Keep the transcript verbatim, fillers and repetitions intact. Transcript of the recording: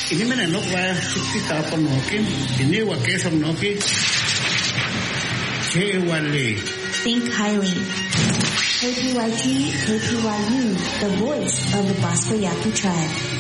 Ini mana nok wa sixty tapan nokin. Ini wa kesam nokin. K one L. Think highly. K P Y T, K P Y U, the voice of the Bosco Yaqui tribe.